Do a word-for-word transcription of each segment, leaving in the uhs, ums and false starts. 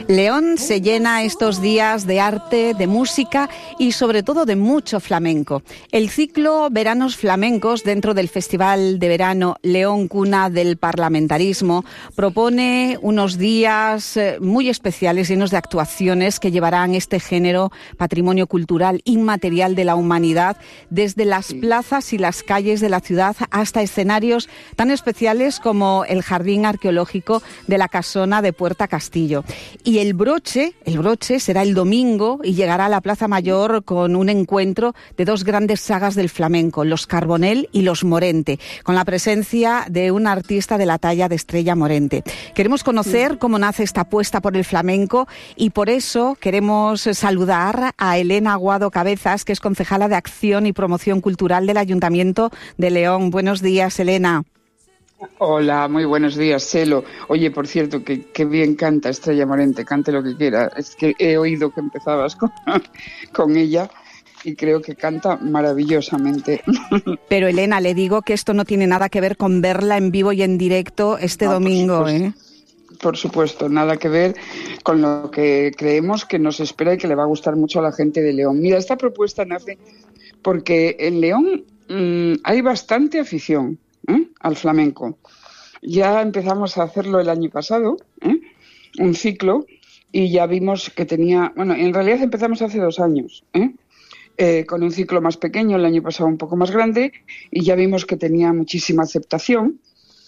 León se llena estos días de arte, de música y sobre todo de mucho flamenco. El ciclo Veranos Flamencos dentro del Festival de Verano León Cuna del Parlamentarismo propone unos días muy especiales llenos de actuaciones que llevarán este género patrimonio cultural inmaterial de la humanidad desde las plazas y las calles de la ciudad hasta escenarios tan especiales como el Jardín Arqueológico de la Casona de Puerta Castillo. Y el broche, el broche será el domingo y llegará a la Plaza Mayor con un encuentro de dos grandes sagas del flamenco, los Carbonell y los Morente, con la presencia de un artista de la talla de Estrella Morente. Queremos conocer cómo nace esta apuesta por el flamenco y por eso queremos saludar a Elena Aguado Cabezas, que es concejala de Acción y Promoción Cultural del Ayuntamiento de León. Buenos días, Elena. Hola, muy buenos días, Chelo. Oye, por cierto, que, que bien canta Estrella Morente, cante lo que quiera. Es que he oído que empezabas con, con ella y creo que canta maravillosamente. Pero, Elena, le digo que esto no tiene nada que ver con verla en vivo y en directo este no, domingo, por ¿eh? Por supuesto, nada que ver con lo que creemos que nos espera y que le va a gustar mucho a la gente de León. Mira, esta propuesta nace porque en León mmm, hay bastante afición ¿Eh? al flamenco. Ya empezamos a hacerlo el año pasado, ¿eh? un ciclo, y ya vimos que tenía, bueno, en realidad empezamos hace dos años, ¿eh? Eh, con un ciclo más pequeño, el año pasado un poco más grande, y ya vimos que tenía muchísima aceptación.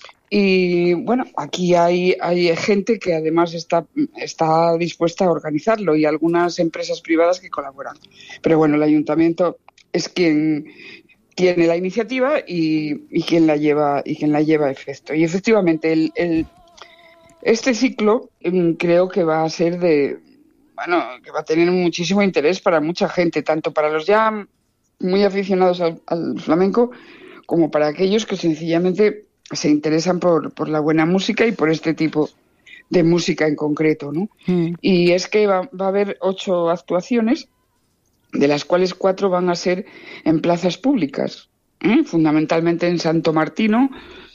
Y bueno, aquí hay, hay gente que además está, está dispuesta a organizarlo y algunas empresas privadas que colaboran. Pero bueno, el ayuntamiento es quien tiene la iniciativa y, y quien la lleva y quien la lleva a efecto. Y efectivamente el, el, este ciclo um, creo que va a ser de bueno que va a tener muchísimo interés para mucha gente, tanto para los ya muy aficionados al, al flamenco como para aquellos que sencillamente se interesan por, por la buena música y por este tipo de música en concreto, ¿no? Mm. Y es que va, va a haber ocho actuaciones, de las cuales cuatro van a ser en plazas públicas, ¿eh? fundamentalmente en Santo Martino,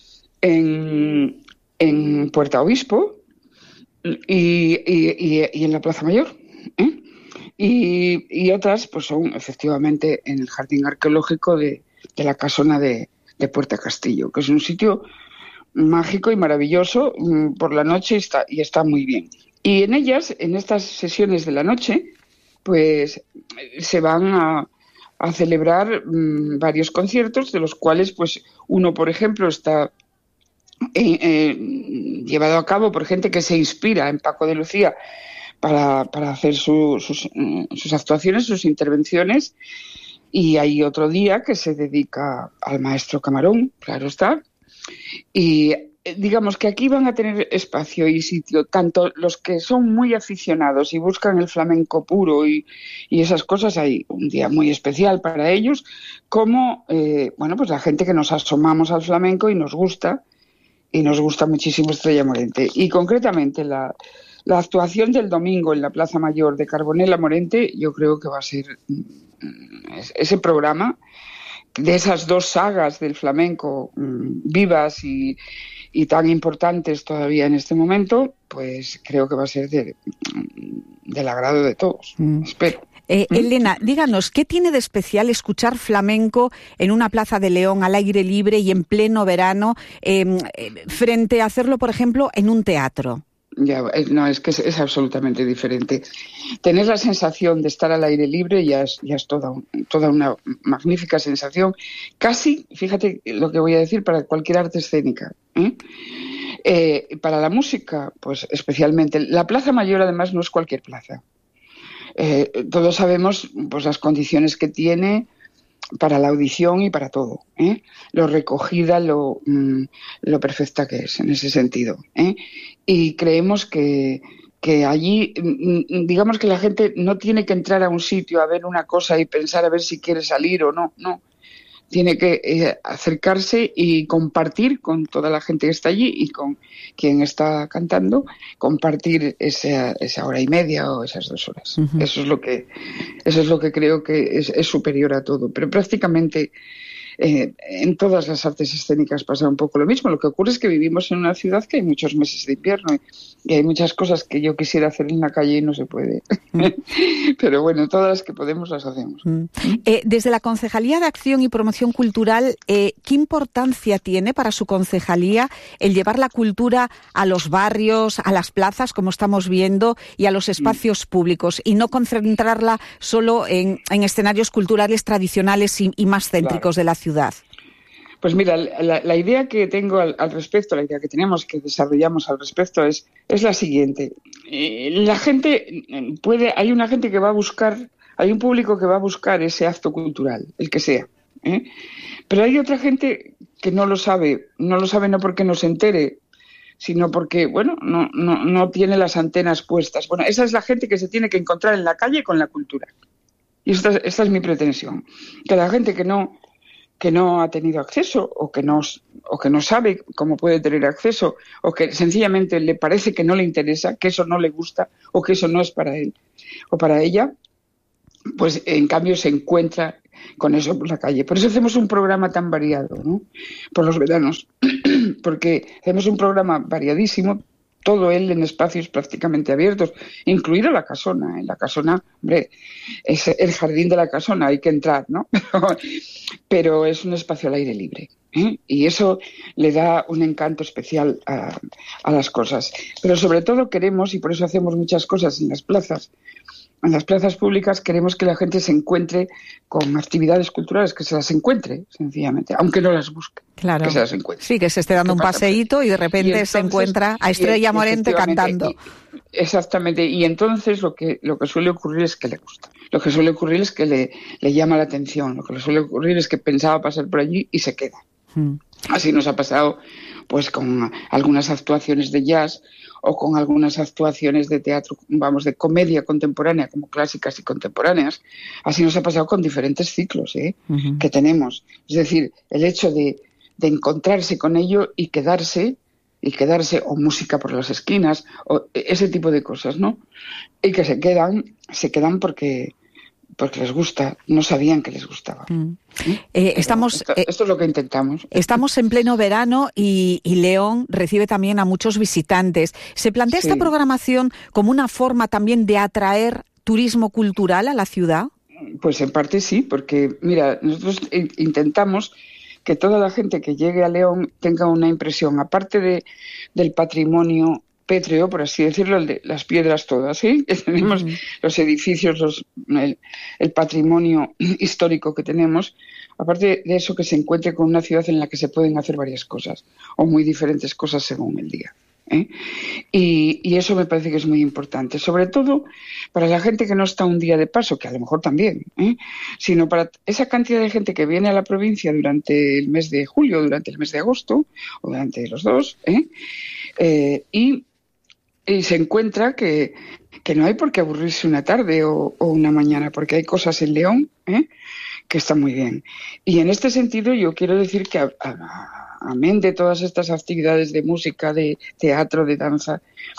en, en Puerta Obispo y, y, y, y en la Plaza Mayor. ¿eh? Y, y otras pues son efectivamente en el Jardín Arqueológico de, de la Casona de, de Puerta Castillo, que es un sitio mágico y maravilloso mmm, por la noche y está, y está muy bien. Y en ellas, en estas sesiones de la noche, pues se van a, a celebrar mmm, varios conciertos, de los cuales pues uno, por ejemplo, está eh, eh, llevado a cabo por gente que se inspira en Paco de Lucía para, para hacer su, sus, sus actuaciones, sus intervenciones, y hay otro día que se dedica al maestro Camarón, claro está, y digamos que aquí van a tener espacio y sitio tanto los que son muy aficionados y buscan el flamenco puro y, y esas cosas, hay un día muy especial para ellos, como eh, bueno pues la gente que nos asomamos al flamenco y nos gusta y nos gusta muchísimo Estrella Morente. Y concretamente la, la actuación del domingo en la Plaza Mayor de Carbonell a Morente, yo creo que va a ser ese programa de esas dos sagas del flamenco mmm, vivas y, y tan importantes todavía en este momento, pues creo que va a ser de, del agrado de todos, mm. espero. Eh, Elena, díganos, ¿qué tiene de especial escuchar flamenco en una plaza de León al aire libre y en pleno verano eh, frente a hacerlo, por ejemplo, en un teatro? Ya, no, es que es, es absolutamente diferente. Tener la sensación de estar al aire libre ya es, ya es toda, un, toda una magnífica sensación. Casi, fíjate lo que voy a decir, para cualquier arte escénica. ¿eh? Eh, para la música, pues especialmente. La Plaza Mayor, además, no es cualquier plaza. Eh, todos sabemos pues las condiciones que tiene para la audición y para todo, ¿eh? lo recogida, lo, mm, lo perfecta que es en ese sentido, ¿eh? Y creemos que, que allí, mm, digamos que la gente no tiene que entrar a un sitio a ver una cosa y pensar a ver si quiere salir o no, no. Tiene que eh, acercarse y compartir con toda la gente que está allí y con quien está cantando, compartir esa, esa hora y media o esas dos horas. Uh-huh. Eso es lo que, eso es lo que creo que es, es superior a todo. Pero prácticamente Eh, en todas las artes escénicas pasa un poco lo mismo. Lo que ocurre es que vivimos en una ciudad que hay muchos meses de invierno y hay muchas cosas que yo quisiera hacer en la calle y no se puede. Mm. Pero bueno, todas las que podemos las hacemos. Mm. Eh, desde la Concejalía de Acción y Promoción Cultural, eh, ¿qué importancia tiene para su concejalía el llevar la cultura a los barrios, a las plazas, como estamos viendo, y a los espacios mm. públicos, y no concentrarla solo en, en escenarios culturales tradicionales y, y más céntricos claro. de la ciudad? Pues mira, la, la idea que tengo al, al respecto, la idea que tenemos, que desarrollamos al respecto es, es la siguiente. Eh, la gente puede, hay una gente que va a buscar, hay un público que va a buscar ese acto cultural, el que sea, ¿eh? Pero hay otra gente que no lo sabe, no lo sabe no porque no se entere, sino porque, bueno, no, no, no tiene las antenas puestas. Bueno, esa es la gente que se tiene que encontrar en la calle con la cultura. Y esta, esta es mi pretensión, que la gente que no que no ha tenido acceso o que no o que no sabe cómo puede tener acceso o que sencillamente le parece que no le interesa, que eso no le gusta o que eso no es para él o para ella, pues en cambio se encuentra con eso por la calle. Por eso hacemos un programa tan variado, ¿no? Por los veranos, porque hacemos un programa variadísimo, todo él en espacios prácticamente abiertos, incluido la casona. En la casona, hombre, es el jardín de la casona, hay que entrar, ¿no? Pero, pero es un espacio al aire libre, ¿eh? Y eso le da un encanto especial a, a las cosas. Pero sobre todo queremos, y por eso hacemos muchas cosas en las plazas, en las plazas públicas queremos que la gente se encuentre con actividades culturales, que se las encuentre, sencillamente, aunque no las busque. Claro. Que se las encuentre. Sí, que se esté dando un paseíto y de repente y entonces, se encuentra a Estrella Morente cantando. Y, exactamente. Y entonces lo que lo que suele ocurrir es que le gusta. Lo que suele ocurrir es que le, le llama la atención. Lo que le suele ocurrir es que pensaba pasar por allí y se queda. Hmm. Así nos ha pasado pues con algunas actuaciones de jazz o con algunas actuaciones de teatro, vamos, de comedia contemporánea, como clásicas y contemporáneas. Así nos ha pasado con diferentes ciclos, ¿eh? Uh-huh. que tenemos. Es decir, el hecho de, de encontrarse con ello y quedarse, y quedarse, o música por las esquinas, o ese tipo de cosas, ¿no? Y que se quedan, se quedan porque... porque les gusta, no sabían que les gustaba. Mm. ¿Eh? Eh, estamos, esto, esto es lo que intentamos. Estamos en pleno verano y, y León recibe también a muchos visitantes. ¿Se plantea sí. esta programación como una forma también de atraer turismo cultural a la ciudad? Pues en parte sí, porque mira, nosotros intentamos que toda la gente que llegue a León tenga una impresión, aparte de, del patrimonio pétreo, por así decirlo, el de las piedras todas, ¿sí? Que tenemos uh-huh. los edificios, los, el, el patrimonio histórico que tenemos, aparte de eso, que se encuentre con una ciudad en la que se pueden hacer varias cosas, o muy diferentes cosas según el día, ¿eh? Y, y eso me parece que es muy importante, sobre todo para la gente que no está un día de paso, que a lo mejor también, ¿eh? Sino para esa cantidad de gente que viene a la provincia durante el mes de julio, durante el mes de agosto, o durante los dos, ¿eh? Eh, y Y se encuentra que, que no hay por qué aburrirse una tarde o, o una mañana, porque hay cosas en León, ¿eh? que están muy bien. Y en este sentido yo quiero decir que, a, a, amén de todas estas actividades de música, de teatro, de danza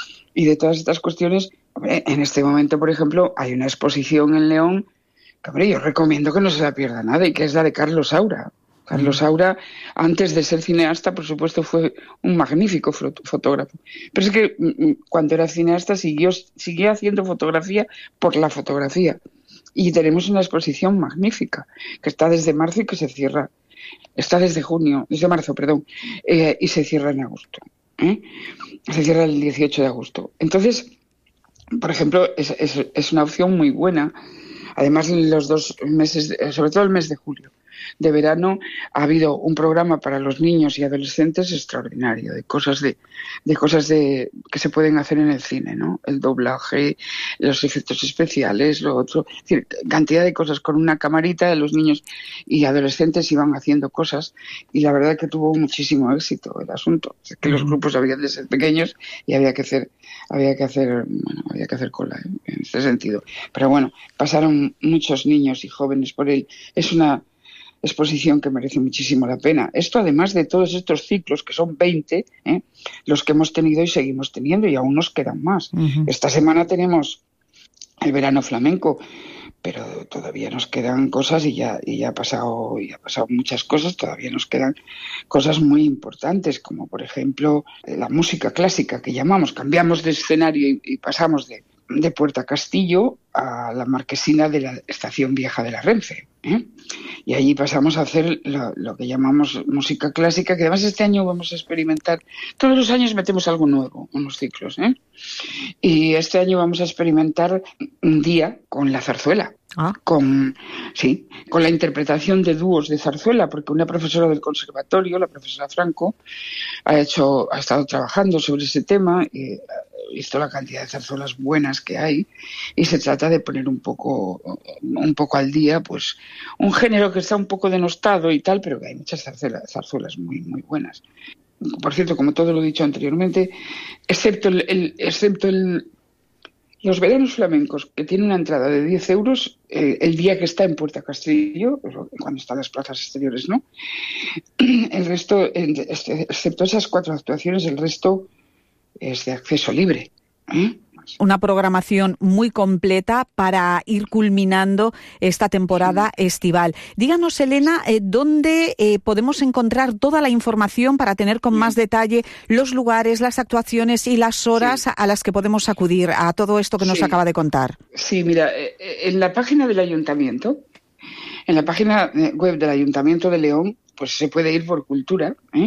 y de todas estas cuestiones, hombre, en este momento, por ejemplo, hay una exposición en León que, hombre, yo recomiendo que no se la pierda nada, y que es la de Carlos Saura. Carlos Saura, antes de ser cineasta, por supuesto, fue un magnífico fotógrafo. Pero es que cuando era cineasta siguió, siguió haciendo fotografía por la fotografía. Y tenemos una exposición magnífica, que está desde marzo y que se cierra. Está desde junio, desde marzo, perdón, eh, y se cierra en agosto. ¿eh? Se cierra el dieciocho de agosto. Entonces, por ejemplo, es, es, es una opción muy buena. Además, los dos meses, sobre todo el mes de julio, de verano, ha habido un programa para los niños y adolescentes extraordinario, de cosas de, de cosas de que se pueden hacer en el cine, ¿no? El doblaje, los efectos especiales, lo otro, es decir, cantidad de cosas. Con una camarita, los niños y adolescentes iban haciendo cosas, y la verdad que tuvo muchísimo éxito el asunto. Es que los grupos habían de ser pequeños y había que hacer, había que hacer, bueno, había que hacer cola, ¿eh? En este sentido. Pero bueno, pasaron muchos niños y jóvenes por él. Es una exposición que merece muchísimo la pena. Esto, además de todos estos ciclos, que son veinte, ¿eh? los que hemos tenido y seguimos teniendo, y aún nos quedan más. Uh-huh. Esta semana tenemos el verano flamenco, pero todavía nos quedan cosas y ya, y ya ha pasado, y ha pasado muchas cosas, todavía nos quedan cosas muy importantes, como por ejemplo la música clásica que llamamos, cambiamos de escenario y, y pasamos de, de Puerta Castillo a la marquesina de la Estación Vieja de la Renfe, ¿eh? Y allí pasamos a hacer lo, lo que llamamos música clásica, que además este año vamos a experimentar. Todos los años metemos algo nuevo en los ciclos, ¿eh? Y este año vamos a experimentar un día con la zarzuela. Ah. Con, sí, con la interpretación de dúos de zarzuela, porque una profesora del conservatorio, la profesora Franco, ha hecho, ha estado trabajando sobre ese tema y visto la cantidad de zarzuelas buenas que hay, y se trata de poner un poco un poco al día pues un género que está un poco denostado y tal, pero que hay muchas zarzuelas, zarzuelas muy muy buenas. Por cierto, como todo lo he dicho anteriormente, excepto el, el excepto el los veranos flamencos, que tiene una entrada de diez euros, eh, el día que está en Puerta Castillo, cuando están las plazas exteriores, ¿no? El resto, excepto esas cuatro actuaciones, el resto es de acceso libre, ¿eh? Una programación muy completa para ir culminando esta temporada sí. estival. Díganos, Elena, eh, ¿dónde eh, podemos encontrar toda la información para tener con sí. más detalle los lugares, las actuaciones y las horas sí. a las que podemos acudir a todo esto que nos sí. acaba de contar? Sí, mira, eh, en la página del Ayuntamiento, en la página web del Ayuntamiento de León, pues se puede ir por cultura, ¿eh?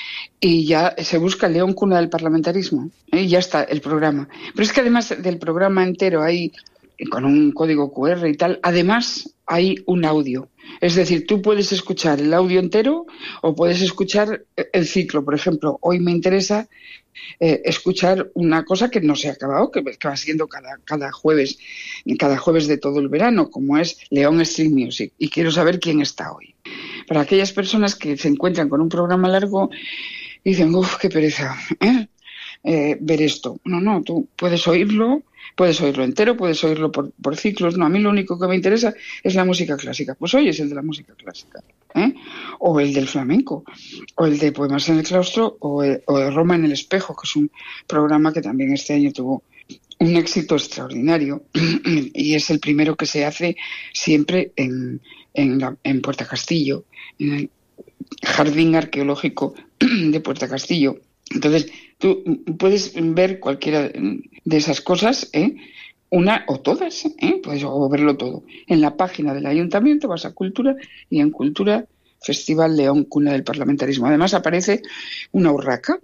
Y ya se busca León, cuna del parlamentarismo, ¿eh? Y ya está el programa. Pero es que además del programa entero hay, con un código cu erre y tal, además hay un audio. Es decir, tú puedes escuchar el audio entero o puedes escuchar el ciclo. Por ejemplo, hoy me interesa eh, escuchar una cosa que no se ha acabado, que, que va siendo cada, cada jueves, cada jueves de todo el verano, como es León Street Music. Y quiero saber quién está hoy. Para aquellas personas que se encuentran con un programa largo y dicen, uff, qué pereza, ¿eh? Eh, ver esto. No, no, tú puedes oírlo, puedes oírlo entero, puedes oírlo por, por ciclos. No, a mí lo único que me interesa es la música clásica. Pues hoy es el de la música clásica, ¿eh? O el del flamenco, o el de Poemas en el Claustro, o, el, o de Roma en el Espejo, que es un programa que también este año tuvo un éxito extraordinario y es el primero que se hace siempre en, en, la, en Puerta Castillo, en el Jardín Arqueológico de Puerta Castillo. Entonces, tú puedes ver cualquiera de esas cosas, ¿eh? Una o todas, ¿eh? Puedes o verlo todo. En la página del Ayuntamiento vas a Cultura y en Cultura Festival León, cuna del parlamentarismo. Además aparece una urraca,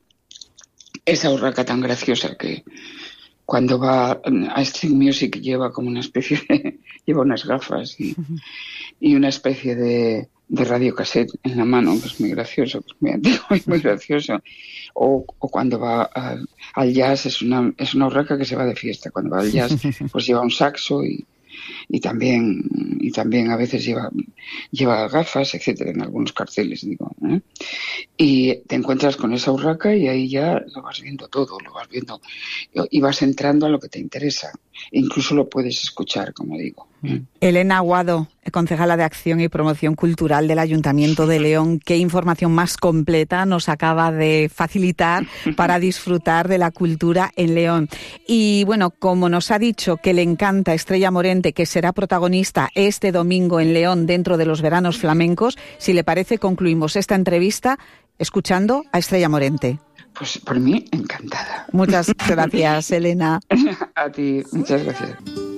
esa urraca tan graciosa que cuando va a Street Music lleva como una especie de... lleva unas gafas y, y una especie de, de radiocassette en la mano, que es muy gracioso, que es muy antiguo y muy gracioso. O, o cuando va a, al jazz, es una, es una urraca que se va de fiesta. Cuando va al jazz, pues lleva un saxo y, y también y también a veces lleva lleva gafas, etcétera, en algunos carteles, digo, ¿eh? Y te encuentras con esa urraca y ahí ya lo vas viendo todo, lo vas viendo y vas entrando a lo que te interesa. Incluso lo puedes escuchar, como digo. ¿eh? Elena Aguado, concejala de Acción y Promoción Cultural del Ayuntamiento de León, qué información más completa nos acaba de facilitar para disfrutar de la cultura en León. Y bueno, como nos ha dicho que le encanta Estrella Morente, que será protagonista este domingo en León dentro de los veranos flamencos, si le parece concluimos esta entrevista escuchando a Estrella Morente. Pues por mí, encantada. Muchas gracias, Elena. A ti, muchas gracias.